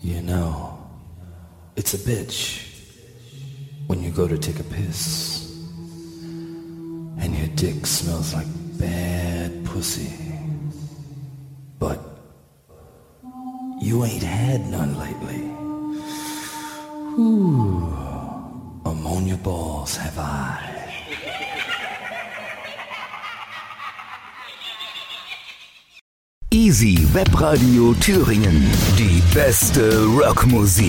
You know, it's a bitch when you go to take a piss and your dick smells like bad pussy. But you ain't had none lately. Ooh, ammonia balls have I. Easy Webradio Thüringen. Die beste Rockmusik.